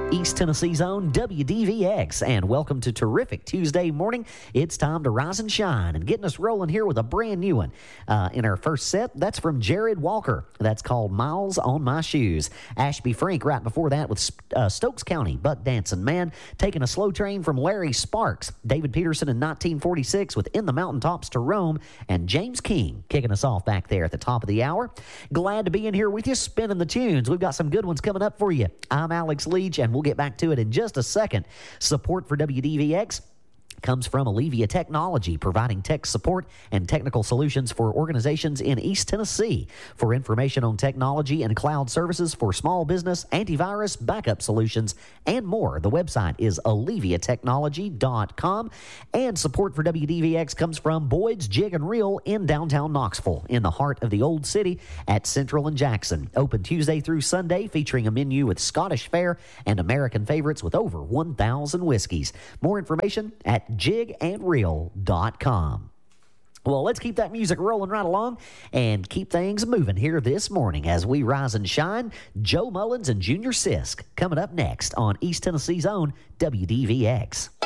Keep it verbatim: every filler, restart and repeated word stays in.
East Tennessee's own W D V X, and welcome to terrific Tuesday morning. It's time to rise and shine and getting us rolling here with a brand new one. Uh, in our first set, that's from Jared Walker. That's called Miles on My Shoes. Ashby Frank right before that with uh, Stokes County, Buck Dancing Man, taking a slow train from Larry Sparks. David Peterson in nineteen forty-six with In the Mountaintops to Roam, and James King kicking us off back there at the top of the hour. Glad to be in here with you, spinning the tunes. We've got some good ones coming up for you. I'm Alex Leach, and we'll get back to it in just a second. Support for W D V X comes from Allevia Technology, providing tech support and technical solutions for organizations in East Tennessee. For information on technology and cloud services for small business, antivirus, backup solutions, and more, the website is allevia technology dot com. And support for W D V X comes from Boyd's Jig and Reel in downtown Knoxville, in the heart of the Old City at Central and Jackson. Open Tuesday through Sunday, featuring a menu with Scottish fare and American favorites with over one thousand whiskeys. More information at jig and reel dot com. Well, let's keep that music rolling right along and keep things moving here this morning as we rise and shine. Joe Mullins and Junior Sisk coming up next on East Tennessee's own W D V X.